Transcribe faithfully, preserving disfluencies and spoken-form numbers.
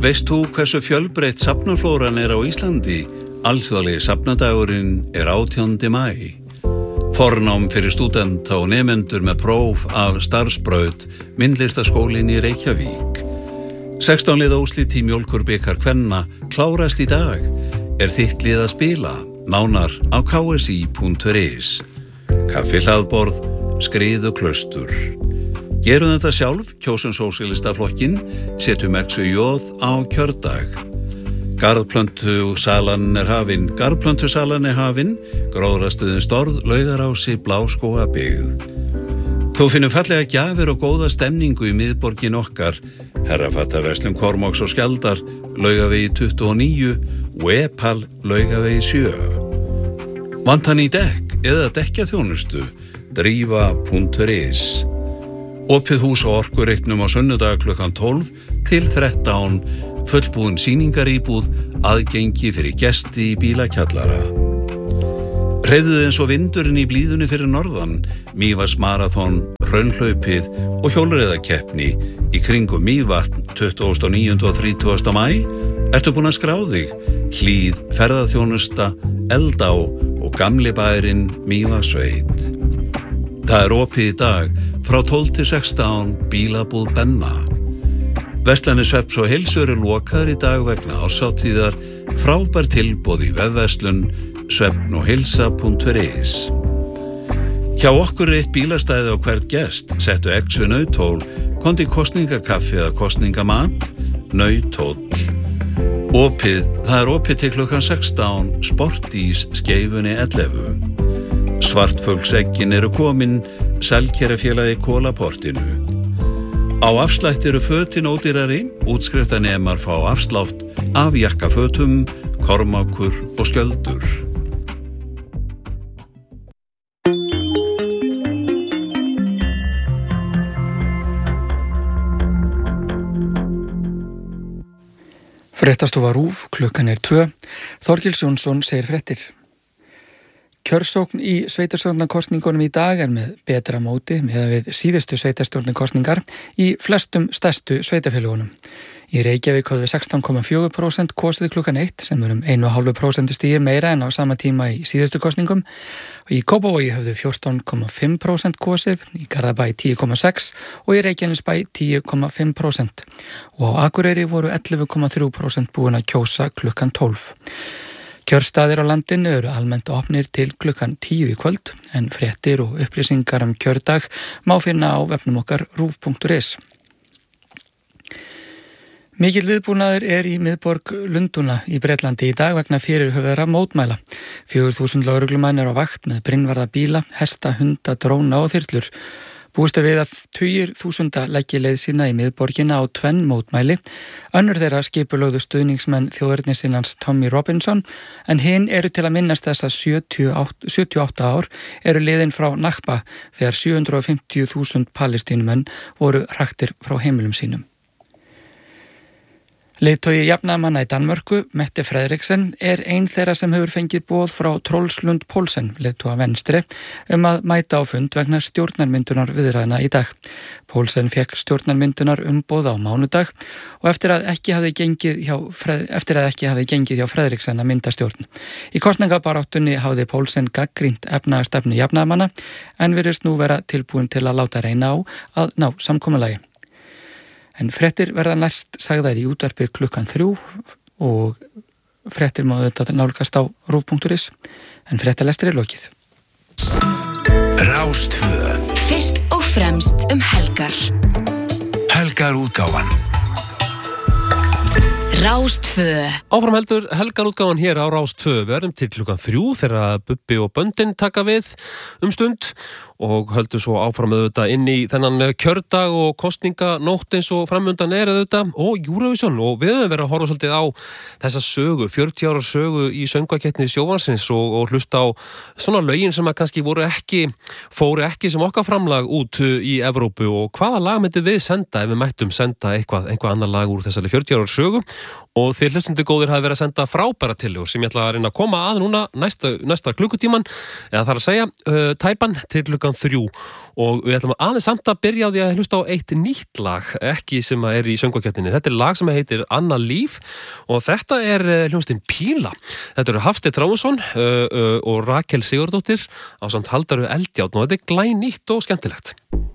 Veist þú hversu fjölbreytt safnaflóran er á Íslandi? Alþjóðlegi safnadagurinn er átjándi maí. Fornám fyrir stúdenta og nemendur með próf af starfsbraut myndlistaskólinn í Reykjavík. sextán liða úrslit í mjólkurbikar kvenna klárast í dag. Er þitt lið að spila? Nánar á k s i punktur is. Kaffi hlaðborð, skrið og klaustur. Gerum þetta sjálf, kjósum sósíalistaflokkin, setjum X og J á kjördag. Garðplöntusalan er hafin, garðplöntusalan er hafin, gróðrastuðin Storð, Laugarási, Bláskóga byggð. Þú finnum fallega gjafir og góða stemningu í miðborgin okkar, Herrafattaverslun Kormáks og Skjaldar, Laugavegi tuttugu og níu og Epal, Laugavegi sjö. Vantan í dekk eða dekkjaþjónustu, drífa punktur is. Opið hús á Orkureitnum á sunnudag klukkan tólf til þrettán, fullbúin sýningaríbúð, aðgengi fyrir gesti í bílakjallara. Hreyfðu eins og vindurinn í blíðunni fyrir norðan, Mývatns maraþon, hraunhlaupið og hjólreiðakeppni í kringum Mývatn tuttugasta og níunda og þrítugasta maí. Ertu búin að skrá þig? Hlíð, ferðaþjónusta, Eldá og gamli bærinn Mývatnssveit. Það er opið í dag frá tólf til sextán, bílabúð Benna. Verslanir Svepps og Heilsu eru lokaðar í dag vegna árshátíðar, frábær tilboð í vefverslun svefn og heilsa punktur is. Hjá okkur er eitt bílastæði á hvert gest, settu X við nauthól, kondi kosningakaffi eða kosningamat, nauthól. Opið, það er opið til klukkan sextán, Sportís skeifunni ellefu. Svartfuglseggin eru komin, Selkerafélagi Kólaportinu. Á afslætt eru fötin ódýrari, útskriftanemar fá afslátt af jakkafötum, Kormákur og Skjöldur. Fréttastofa RÚV, klukkan er tvö. Þorgils Jónsson segir fréttir. Kjörsókn í sveitarstjórnarkosningunum í dag er með betra móti með við síðustu sveitarstjórnarkosningar í flestum stærstu sveitarfélagunum. Í Reykjavík höfðu sextán komma fjögur prósent kosið klukkan eitt sem er um einu komma fimm prósent stigi meira en á sama tíma í síðustu kosningum. Í Kópavogi höfðu fjórtán komma fimm prósent kosið, í Garðabæ tíu komma sex og í Reykjanesbæ tíu komma fimm prósent. Og á Akureyri voru ellefu komma þrjú prósent búin að kjósa klukkan tólf. Kjörstaðir á landinu eru almennt opnir til klukkan tíu í kvöld en fréttir og upplýsingar um kjördag má finna á vefnum okkar rúv punktur is. Mikill viðbúnaður er í miðborg Lundúna í Bretlandi í dag vegna fyrirhugaðra mótmæla. fjögur þúsund lögreglumenn eru á vakt með brinnvarða bíla, hesta, hunda, dróna og þyrlur. Búist er við að tugir þúsunda leggi leið sína í miðborgina á tvenn mótmæli. Önnur þeirra skipulögðu stuðningsmenn þjóðernissinnans Tommy Robinson en hinn eru til að minnast þess að sjötíu og átta ár eru liðin frá Nakba þegar sjö hundruð og fimmtíu þúsund palestínumenn voru hraktir frá heimilum sínum. Leiðtogi jafnaðarmanna í Danmörku, Mette Frederiksen, er ein þeirra sem hefur fengið boð frá Troels Lund Poulsen, leiðtoga Venstre, um að mæta á fund vegna stjórnarmyndunar viðræðna í dag. Poulsen fekk stjórnarmyndunar umboð á mánudag og eftir að ekki hafði gengið hjá, eftir að ekki hafði gengið hjá Frederiksen að mynda stjórn. Í kosningabaráttunni hafði Poulsen gagnrýnt efnahagsstefnu jafnaðarmanna en virðist nú vera tilbúin til að láta reyna á að ná samkomulagi. En fréttir verða næst sagðar í útvarpi klukkan þrjú og fréttir má auðvitað nálgast á rúv punktur is en fréttalestur er lokið. Rás tvö. Fyrst og fremst um helgar. Helgar útgáfan. Rás tvö. Áfram heldur helgarútgáfan hér á Rás tvö. Við erum til klukkan þrjú þegar Bubbi og Böndin taka við um stund og höldum svo áfram auðvitað inn í þennan kjördag og kosninganótt eins og framundan er auðvitað og Eurovision og við höfum verið að horfa svolítið á þessa sögu, fjörutíu ára sögu í söngvakeppni sjónvarpsins og, og hlusta á svona lögin sem að kannski voru ekki, fóru ekki sem okkar framlag út í Evrópu og hvaða lag myndi við senda ef við mættum senda eitthvað, eitthvað annar lag úr þessari fjörutíu ára sögu og þið hlustundu góðir hafi verið að senda frábæra tillögur sem ég ætla að reyna að koma að núna næsta, næsta klukkutíman, eða þar að segja uh, tæpan til klukkan þrjú og við ætlum aðeins samt að byrja á því að hlusta á eitt nýtt lag, ekki sem að er í söngvakeppninni. Þetta er lag sem heitir Anna Líf og þetta er uh, hljómsveitin Píla. Þetta eru Hafsteinn Þráinsson uh, uh, og Rakel Sigurdóttir ásamt Halldóru Eldjárn og þetta er glænýtt og skemmtilegt.